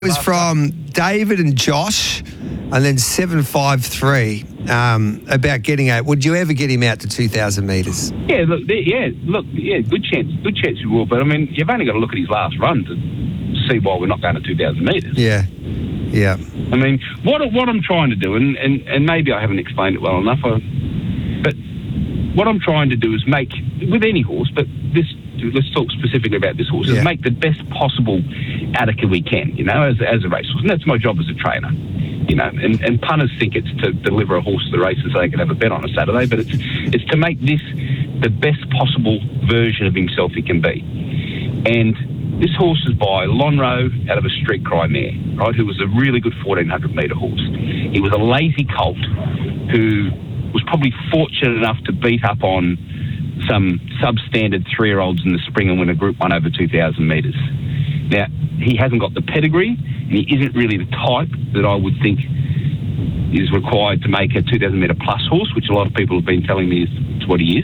was from David and Josh, and then 753 about getting out. Would you ever get him out to 2,000 metres? Yeah, good chance you will. But I mean, you've only got to look at his last run to see why we're not going to 2,000 metres. Yeah. I mean, what I'm trying to do, and maybe I haven't explained it well enough, but what I'm trying to do is make, with any horse, but let's talk specifically about this horse, is make the best possible Attica we can, as a racehorse. And that's my job as a trainer, and punters think it's to deliver a horse to the races so they can have a bet on a Saturday, but it's to make this the best possible version of himself he can be. And this horse is by Lonhro out of a Street Cry mare, right, who was a really good 1,400 metre horse. He was a lazy colt who was probably fortunate enough to beat up on some substandard 3-year-olds in the spring and win a Group 1 over 2,000 metres. Now, he hasn't got the pedigree, and he isn't really the type that I would think is required to make a 2,000 metre plus horse, which a lot of people have been telling me is what he is.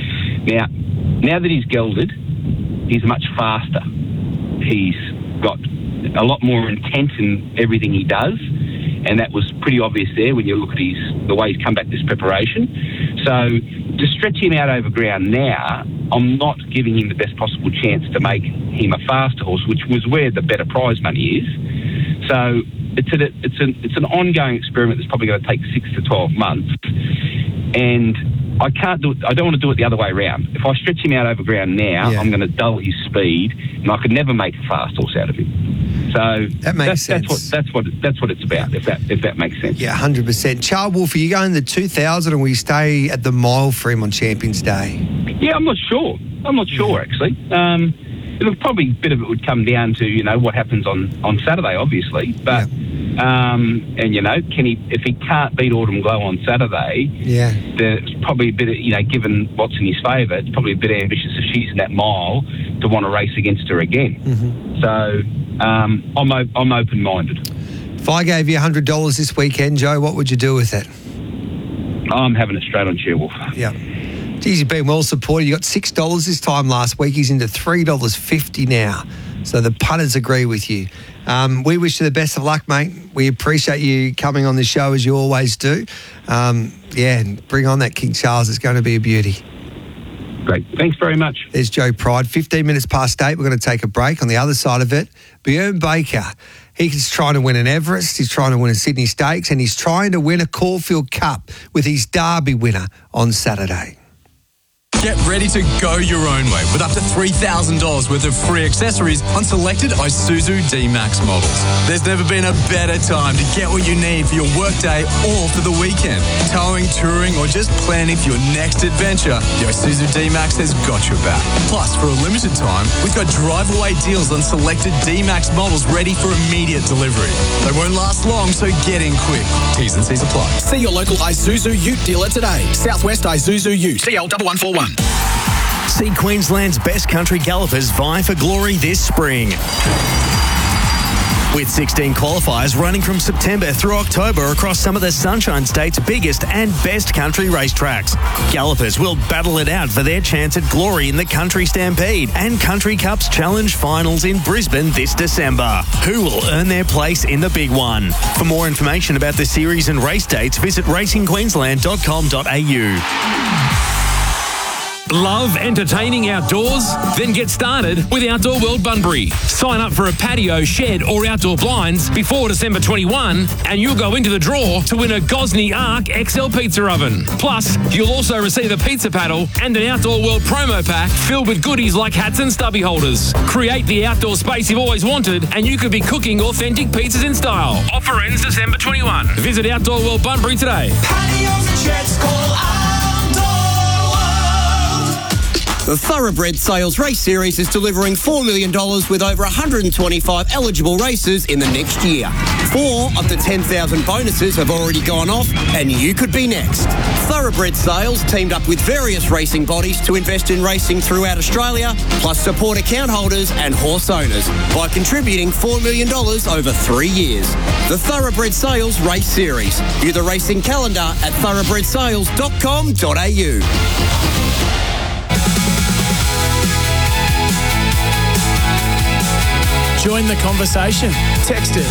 Now that he's gelded, he's much faster. He's got a lot more intent in everything he does, and that was pretty obvious there when you look at the way he's come back this preparation. So to stretch him out over ground now, I'm not giving him the best possible chance to make him a faster horse, which was where the better prize money is. So it's an ongoing experiment that's probably going to take 6 to 12 months, and I can't do it. I don't want to do it the other way around. If I stretch him out over ground now, I'm going to dull his speed, and I could never make a fast horse out of him. So that makes sense. That's what it's about. If that makes sense. Yeah, 100%. Charles Wolf, are you going the 2,000, or will you stay at the mile for him on Champions Day? Yeah, I'm not sure actually. It'll probably a bit of it would come down to what happens on Saturday, obviously, but. And can he? If he can't beat Autumn Glow on Saturday, there's probably a bit of, given what's in his favour, it's probably a bit ambitious if she's in that mile to want to race against her again. Mm-hmm. So I'm open-minded. If I gave you $100 this weekend, Joe, what would you do with it? I'm having it straight on Sherwolf. Yeah. Geez, you've been well supported. You got $6 this time last week. He's into $3.50 now. So the punters agree with you. We wish you the best of luck, mate. We appreciate you coming on the show as you always do. And bring on that King Charles. It's going to be a beauty. Great. Thanks very much. There's Joe Pride. 15 minutes past 8. We're going to take a break. On the other side of it, Bjorn Baker. He's trying to win an Everest. He's trying to win a Sydney Stakes. And he's trying to win a Caulfield Cup with his Derby winner on Saturday. Get ready to go your own way with up to $3,000 worth of free accessories on selected Isuzu D-Max models. There's never been a better time to get what you need for your workday or for the weekend. Towing, touring, or just planning for your next adventure, the Isuzu D-Max has got your back. Plus, for a limited time, we've got drive-away deals on selected D-Max models ready for immediate delivery. They won't last long, so get in quick. T's and C's apply. See your local Isuzu Ute dealer today. Southwest Isuzu Ute. CL1141. See Queensland's best country gallopers vie for glory this spring. With 16 qualifiers running from September through October across some of the Sunshine State's biggest and best country racetracks. Gallopers will battle it out for their chance at glory in the Country Stampede and Country Cups Challenge Finals in Brisbane this December. Who will earn their place in the big one? For more information about the series and race dates, visit racingqueensland.com.au. Love entertaining outdoors? Then get started with Outdoor World Bunbury. Sign up for a patio, shed or outdoor blinds before December 21 and you'll go into the draw to win a Gosney Arc XL pizza oven. Plus, you'll also receive a pizza paddle and an Outdoor World promo pack filled with goodies like hats and stubby holders. Create the outdoor space you've always wanted and you could be cooking authentic pizzas in style. Offer ends December 21. Visit Outdoor World Bunbury today. Patios and sheds, call The Thoroughbred Sales Race Series is delivering $4 million with over 125 eligible races in the next year. 4 of the 10,000 bonuses have already gone off, and you could be next. Thoroughbred Sales teamed up with various racing bodies to invest in racing throughout Australia, plus support account holders and horse owners by contributing $4 million over 3 years. The Thoroughbred Sales Race Series. View the racing calendar at thoroughbredsales.com.au. Join the conversation. Text us